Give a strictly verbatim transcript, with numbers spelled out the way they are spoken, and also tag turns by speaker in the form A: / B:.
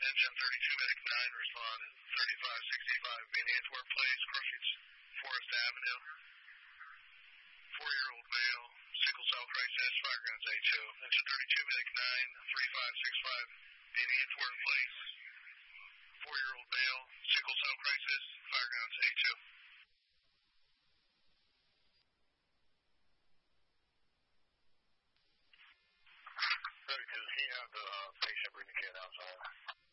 A: Engine thirty-two Medic nine, respond thirty-five sixty-five, Van Antwerp Place, Crufts Forest Avenue. Four-year-old male, sickle cell crisis, fire grounds A two. Engine thirty-two Medic nine, thirty-five sixty-five, Van Antwerp Place. Four-year-old male, sickle cell crisis, fire grounds A two. Does he have the uh, patient bring the kid outside?